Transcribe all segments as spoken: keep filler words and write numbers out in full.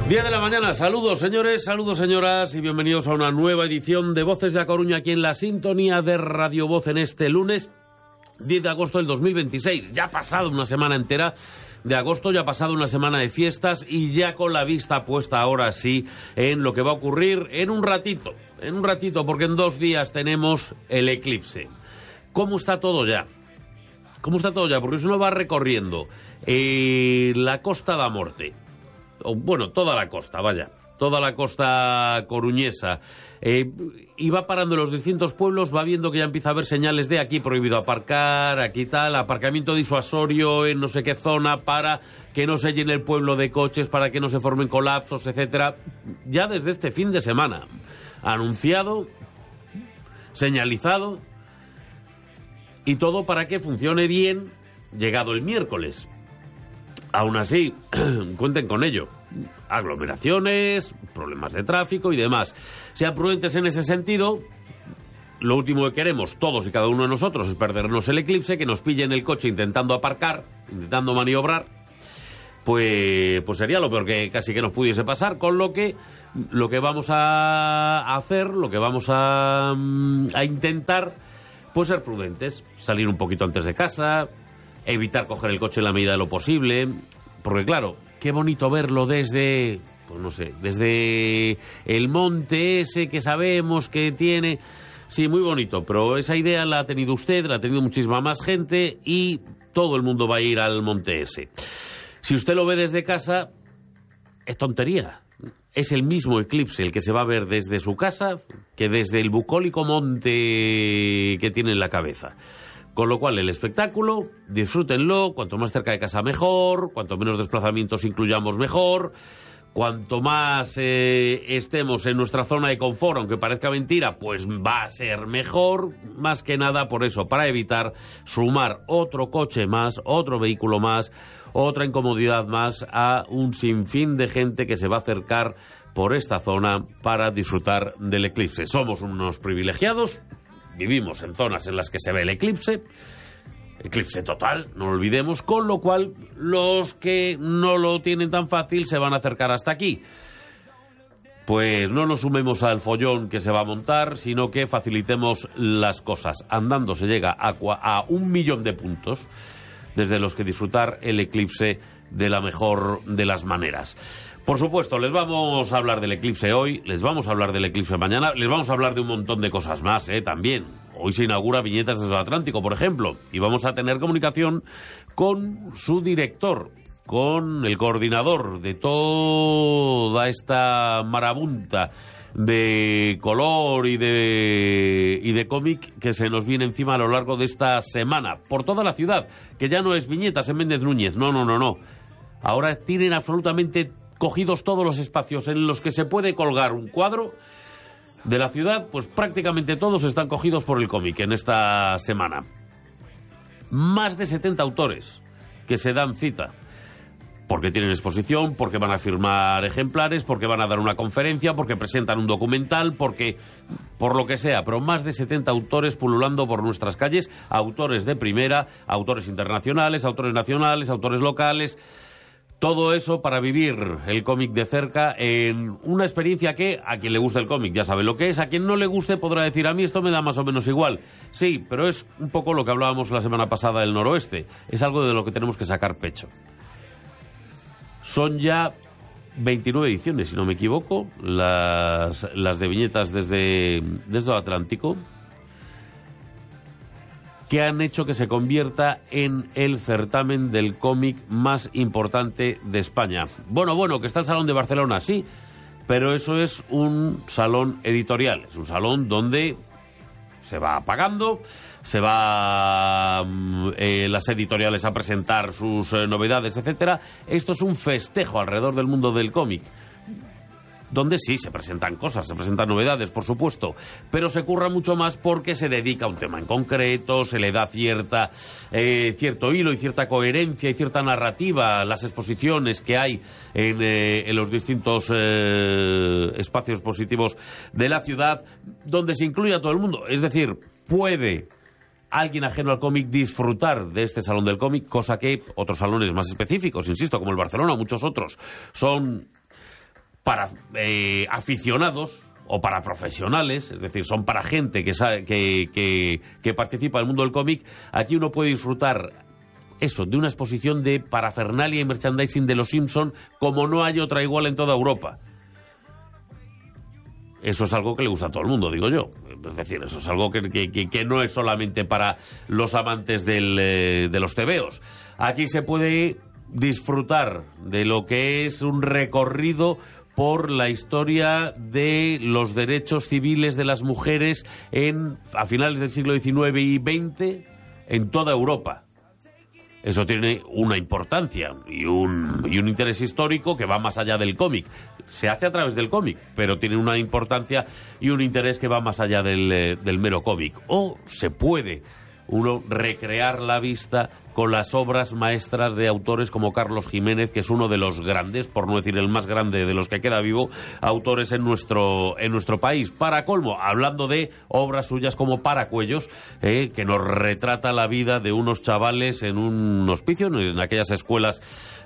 diez de la mañana, saludos señores, saludos señoras y bienvenidos a una nueva edición de Voces de A Coruña aquí en la sintonía de Radio Voz en este lunes diez de agosto del dos mil veintiséis. Ya ha pasado una semana entera de agosto, ya ha pasado una semana de fiestas y ya con la vista puesta ahora sí en lo que va a ocurrir en un ratito, en un ratito porque en dos días tenemos el eclipse. ¿Cómo está todo ya? ¿Cómo está todo ya? Porque uno va recorriendo eh, la Costa da Morte. O, bueno, toda la costa, vaya, toda la costa coruñesa, eh, y va parando en los distintos pueblos, va viendo que ya empieza a haber señales de aquí prohibido aparcar, aquí tal, aparcamiento disuasorio en no sé qué zona para que no se llene el pueblo de coches, para que no se formen colapsos, etcétera. Ya desde este fin de semana, anunciado, señalizado, y todo para que funcione bien llegado el miércoles. Aún así, cuenten con ello. Aglomeraciones, problemas de tráfico y demás. Sean prudentes en ese sentido. Lo último que queremos, todos y cada uno de nosotros, es perdernos el eclipse, que nos pillen el coche intentando aparcar, intentando maniobrar. Pues, pues sería lo peor que casi que nos pudiese pasar. Con lo que, lo que vamos a hacer, lo que vamos a, a intentar, pues ser prudentes. Salir un poquito antes de casa, evitar coger el coche en la medida de lo posible, porque claro, qué bonito verlo desde, pues no sé, desde el monte ese que sabemos que tiene, sí, muy bonito, pero esa idea la ha tenido usted, la ha tenido muchísima más gente y todo el mundo va a ir al monte ese. Si usted lo ve desde casa, es tontería. Es el mismo eclipse el que se va a ver desde su casa que desde el bucólico monte que tiene en la cabeza. Con lo cual, el espectáculo, disfrútenlo, cuanto más cerca de casa mejor, cuanto menos desplazamientos incluyamos mejor, cuanto más eh, estemos en nuestra zona de confort, aunque parezca mentira, pues va a ser mejor, más que nada por eso, para evitar sumar otro coche más, otro vehículo más, otra incomodidad más a un sinfín de gente que se va a acercar por esta zona para disfrutar del eclipse. Somos unos privilegiados. Vivimos en zonas en las que se ve el eclipse, eclipse total, no lo olvidemos, con lo cual los que no lo tienen tan fácil se van a acercar hasta aquí. Pues no nos sumemos al follón que se va a montar, sino que facilitemos las cosas. Andando se llega a, a un millón de puntos desde los que disfrutar el eclipse de la mejor de las maneras. Por supuesto, les vamos a hablar del eclipse hoy, les vamos a hablar del eclipse mañana, les vamos a hablar de un montón de cosas más, ¿eh? También. Hoy se inaugura Viñetas desde el Atlántico, por ejemplo, y vamos a tener comunicación con su director, con el coordinador de toda esta marabunta de color y de, y de cómic que se nos viene encima a lo largo de esta semana, por toda la ciudad, que ya no es Viñetas en Méndez Núñez, no, no, no, no. Ahora tienen absolutamente cogidos todos los espacios en los que se puede colgar un cuadro de la ciudad, pues prácticamente todos están cogidos por el cómic en esta semana. Más de setenta autores que se dan cita, porque tienen exposición, porque van a firmar ejemplares, porque van a dar una conferencia, porque presentan un documental, porque por lo que sea, pero más de setenta autores pululando por nuestras calles, autores de primera, autores internacionales, autores nacionales, autores locales. Todo eso para vivir el cómic de cerca en una experiencia que a quien le gusta el cómic ya sabe lo que es, a quien no le guste podrá decir, a mí esto me da más o menos igual. Sí, pero es un poco lo que hablábamos la semana pasada del noroeste, es algo de lo que tenemos que sacar pecho. Son ya veintinueve ediciones, si no me equivoco, las, las de viñetas desde, desde el Atlántico, que han hecho que se convierta en el certamen del cómic más importante de España. Bueno, bueno, que está el Salón de Barcelona, sí, pero eso es un salón editorial, es un salón donde se va pagando, se va eh, las editoriales a presentar sus eh, novedades, etcétera. Esto es un festejo alrededor del mundo del cómic, donde sí se presentan cosas, se presentan novedades, por supuesto, pero se curra mucho más porque se dedica a un tema en concreto, se le da cierta eh, cierto hilo y cierta coherencia y cierta narrativa a las exposiciones que hay en, eh, en los distintos eh, espacios expositivos de la ciudad, donde se incluye a todo el mundo. Es decir, puede alguien ajeno al cómic disfrutar de este salón del cómic, cosa que otros salones más específicos, insisto, como el Barcelona o muchos otros, son para eh, aficionados o para profesionales, es decir, son para gente que, sabe, que, que, que participa en el mundo del cómic. Aquí uno puede disfrutar eso, de una exposición de parafernalia y merchandising de los Simpson como no hay otra igual en toda Europa. Eso es algo que le gusta a todo el mundo, digo yo. Es decir, eso es algo que, que, que no es solamente para los amantes del, eh, de los tebeos. Aquí se puede disfrutar de lo que es un recorrido por la historia de los derechos civiles de las mujeres en, a finales del siglo diecinueve y veinte en toda Europa. Eso tiene una importancia y un, y un interés histórico que va más allá del cómic. Se hace a través del cómic, pero tiene una importancia y un interés que va más allá del, eh, del mero cómic. O se puede uno recrear la vista con las obras maestras de autores como Carlos Jiménez, que es uno de los grandes, por no decir el más grande de los que queda vivo, autores en nuestro en nuestro país. Para colmo, hablando de obras suyas como Paracuellos, eh, que nos retrata la vida de unos chavales en un hospicio, en aquellas escuelas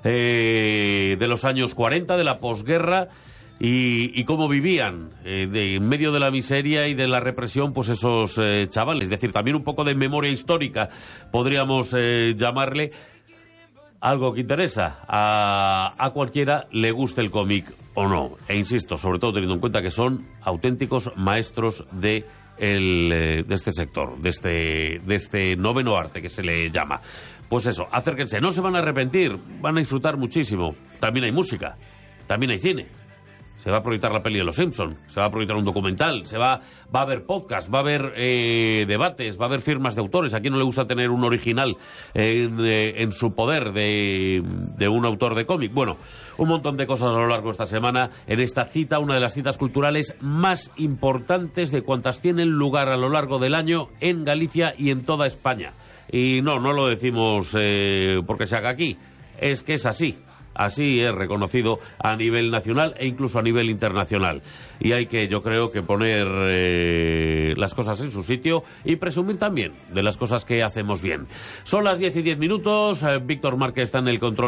eh, de los años cuarenta, de la posguerra, Y, y cómo vivían eh, de, en medio de la miseria y de la represión, pues esos eh, chavales. Es decir, también un poco de memoria histórica, podríamos eh, llamarle, algo que interesa a, a cualquiera, le guste el cómic o no. E insisto, sobre todo teniendo en cuenta que son auténticos maestros de, el, eh, de este sector, de este, de este noveno arte que se le llama. Pues eso, acérquense, no se van a arrepentir, van a disfrutar muchísimo. También hay música, también hay cine. Se va a proyectar la peli de los Simpson, se va a proyectar un documental, se va, va a haber podcast, va a haber eh, debates, va a haber firmas de autores. ¿A quién no le gusta tener un original en, eh, en su poder de, de un autor de cómic? Bueno, un montón de cosas a lo largo de esta semana en esta cita, una de las citas culturales más importantes de cuantas tienen lugar a lo largo del año en Galicia y en toda España. Y no, no lo decimos eh, porque se haga aquí, es que es así. Así es reconocido a nivel nacional e incluso a nivel internacional. Y hay que, yo creo, que poner eh, las cosas en su sitio y presumir también de las cosas que hacemos bien. Son las diez y diez minutos, eh, Víctor Márquez está en el control.